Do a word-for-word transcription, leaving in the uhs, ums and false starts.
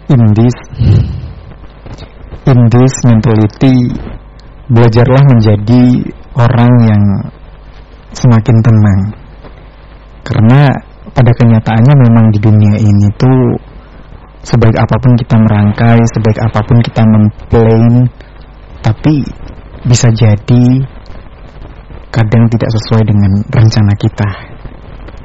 In this in this mentality, belajarlah menjadi orang yang semakin tenang. Karena pada kenyataannya memang di dunia ini tuh, sebaik apapun kita merangkai, sebaik apapun kita memplan, tapi bisa jadi kadang tidak sesuai dengan rencana kita.